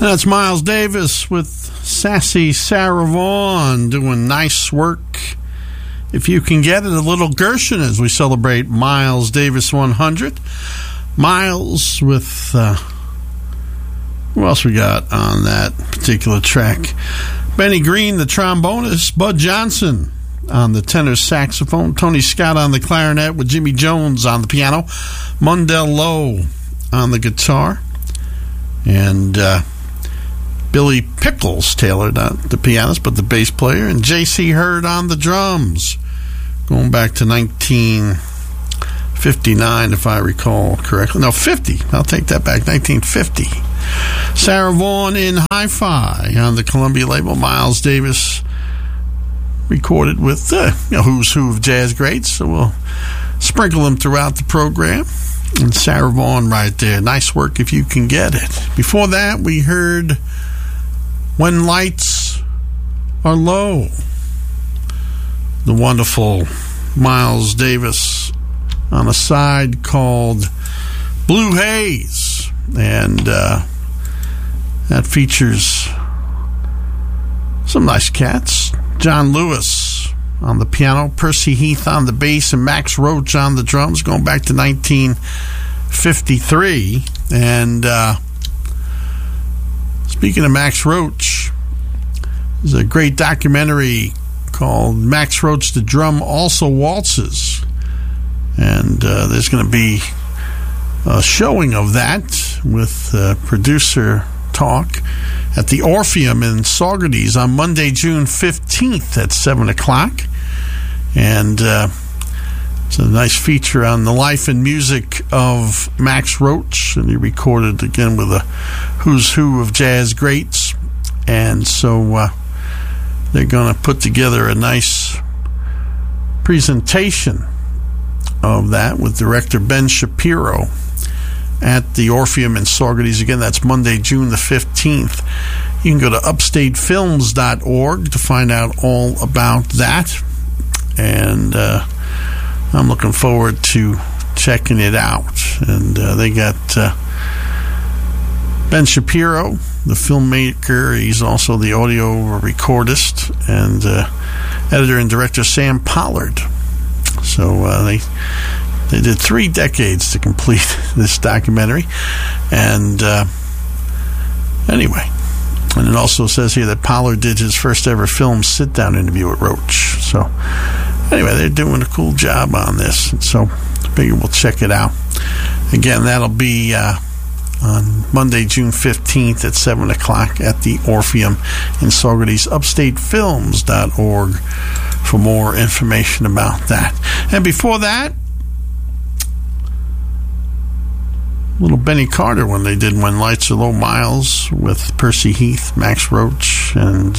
That's Miles Davis with Sassy Sarah Vaughan doing Nice Work If You Can Get It. A little Gershon as we celebrate Miles Davis 100. Miles with, who else we got on that particular track? Benny Green, the trombonist. Bud Johnson on the tenor saxophone. Tony Scott on the clarinet with Jimmy Jones on the piano. Mundell Lowe on the guitar. And Billy Pickles Taylor, not the pianist, but the bass player. And J.C. Hurd on the drums. Going back to 1959, if I recall correctly. No, 50. I'll take that back. 1950. Sarah Vaughan in hi-fi on the Columbia label. Miles Davis recorded with who's who of jazz greats. So we'll sprinkle them throughout the program. And Sarah Vaughan right there. Nice Work If You Can Get It. Before that, we heard When Lights Are Low. The wonderful Miles Davis on a side called Blue Haze. And that features some nice cats. John Lewis on the piano, Percy Heath on the bass, and Max Roach on the drums, going back to 1953. And speaking of Max Roach, there's a great documentary called Max Roach, The Drum Also Waltzes. And there's going to be a showing of that with producer talk at the Orpheum in Saugerties on Monday, June 15th at 7 o'clock. And it's a nice feature on the life and music of Max Roach. And he recorded again with a who's who of jazz greats. And so they're going to put together a nice presentation of that with director Ben Shapiro at the Orpheum in Saugerties. Again, that's Monday, June the 15th. You can go to upstatefilms.org to find out all about that. And I'm looking forward to checking it out. And they got Ben Shapiro, the filmmaker. He's also the audio recordist, and editor and director Sam Pollard. So they did 3 decades to complete this documentary. And anyway, and it also says here that Pollard did his first ever film sit-down interview with Roach. So anyway, they're doing a cool job on this. And so I figure we'll check it out. Again, that'll be on Monday, June 15th at 7 o'clock at the Orpheum in Saugerties. Upstatefilms.org for more information about that. And before that, little Benny Carter when they did When Lights Are Low, Miles with Percy Heath, Max Roach, and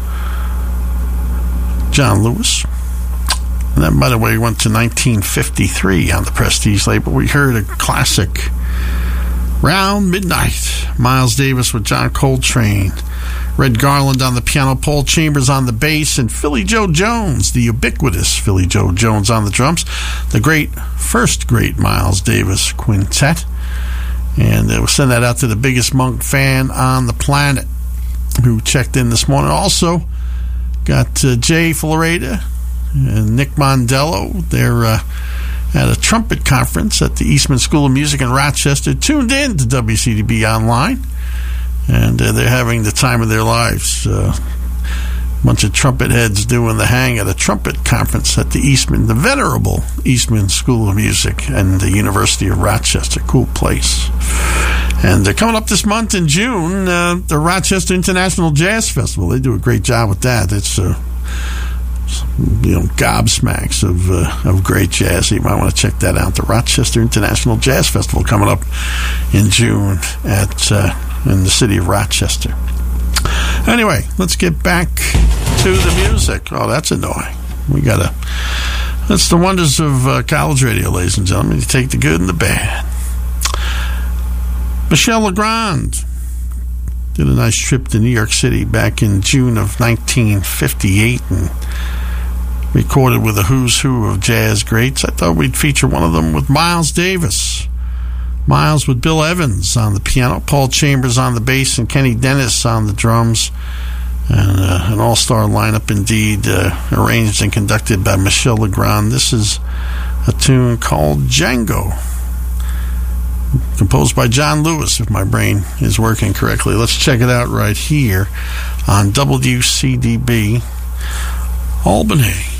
John Lewis. And that, by the way, went to 1953 on the Prestige label. We heard a classic, Round Midnight, Miles Davis with John Coltrane, Red Garland on the piano, Paul Chambers on the bass, and Philly Joe Jones, the ubiquitous Philly Joe Jones on the drums, the first great Miles Davis quintet. And we'll send that out to the biggest Monk fan on the planet who checked in this morning. Also got Jay Florida and Nick Mondello. They're at a trumpet conference at the Eastman School of Music in Rochester, tuned in to WCDB Online. And they're having the time of their lives. Bunch of trumpet heads doing the hang at a trumpet conference at the venerable Eastman School of Music and the University of Rochester. Cool place. And they're coming up this month in June, the Rochester International Jazz Festival. They do a great job with that. It's gobsmacks of great jazz. So you might want to check that out. The Rochester International Jazz Festival coming up in June in the city of Rochester. Anyway, let's get back to the music. Oh, that's annoying. That's the wonders of college radio, ladies and gentlemen. You take the good and the bad. Michel Legrand did a nice trip to New York City back in June of 1958 and recorded with a who's who of jazz greats. I thought we'd feature one of them with Miles Davis Miles with Bill Evans on the piano, Paul Chambers on the bass, and Kenny Dennis on the drums. And an all-star lineup indeed, arranged and conducted by Michel Legrand. This is a tune called Django, composed by John Lewis, if my brain is working correctly. Let's check it out right here on WCDB Albany.